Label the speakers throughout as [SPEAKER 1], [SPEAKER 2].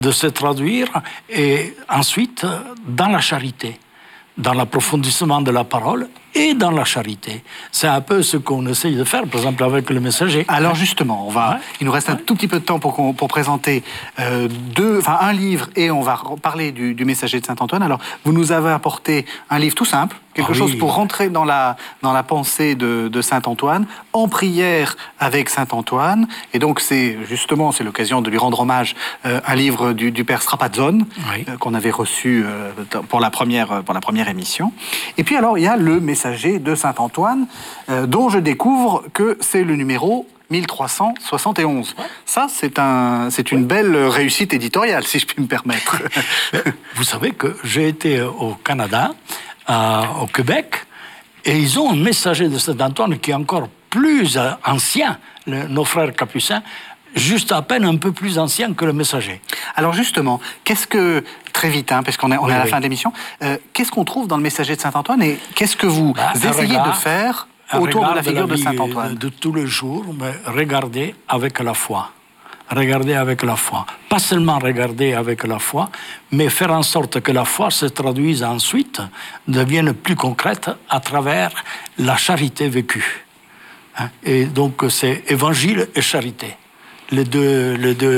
[SPEAKER 1] de se traduire et ensuite dans la charité, dans l'approfondissement de la parole et dans la charité. C'est un peu ce qu'on essaye de faire, par exemple, avec le messager.
[SPEAKER 2] Alors justement, il nous reste un tout petit peu de temps pour présenter un livre et on va parler du messager de Saint-Antoine. Alors, vous nous avez apporté un livre tout simple, quelque chose pour rentrer dans la pensée de Saint-Antoine, en prière avec Saint-Antoine. Et donc, c'est l'occasion de lui rendre hommage, un livre du père Strapazzone, qu'on avait reçu pour la première émission. Et puis alors, il y a le messager de Saint-Antoine, dont je découvre que c'est le numéro 1371. Ça, c'est une belle réussite éditoriale, si je puis me permettre.
[SPEAKER 1] Vous savez que j'ai été au Canada, au Québec, et ils ont un messager de Saint-Antoine qui est encore plus ancien, nos frères capucins, juste à peine un peu plus ancien que le messager.
[SPEAKER 2] Alors justement, très vite, parce qu'on est à la fin de l'émission, qu'est-ce qu'on trouve dans le messager de Saint-Antoine et qu'est-ce que vous essayez de faire autour de la figure de Saint-Antoine?
[SPEAKER 1] De tous les jours, mais regardez avec la foi. Regardez avec la foi. Pas seulement regarder avec la foi, mais faire en sorte que la foi se traduise ensuite, devienne plus concrète à travers la charité vécue. Et donc c'est évangile et charité. Les deux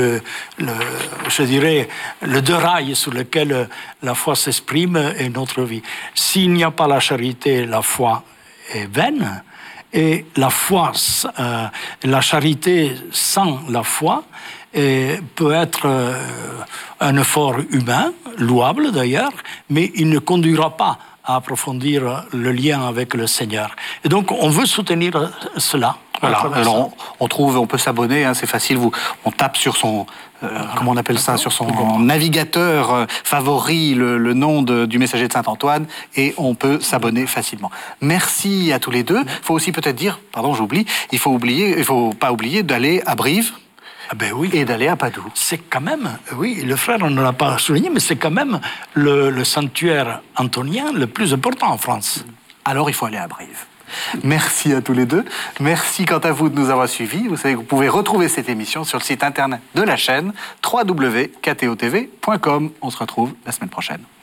[SPEAKER 1] rails sur lesquels la foi s'exprime est notre vie. S'il n'y a pas la charité, la foi est vaine. Et la foi, la charité sans la foi peut être un effort humain, louable d'ailleurs, mais il ne conduira pas à approfondir le lien avec le Seigneur. Et donc, on veut soutenir cela.
[SPEAKER 2] Voilà. Alors, on peut s'abonner, c'est facile. On tape sur son, comment on appelle ça, sur son navigateur favori, le nom du messager de Saint-Antoine, et on peut s'abonner facilement. Merci à tous les deux. Il faut aussi peut-être dire, il faut pas oublier d'aller à Brive. Et d'aller à Padoue.
[SPEAKER 1] C'est quand même, le frère ne l'a pas souligné, mais c'est quand même le sanctuaire antonien le plus important en France.
[SPEAKER 2] Alors il faut aller à Brive. Merci à tous les deux. Merci quant à vous de nous avoir suivis. Vous savez que vous pouvez retrouver cette émission sur le site internet de la chaîne www.ktotv.com. On se retrouve la semaine prochaine.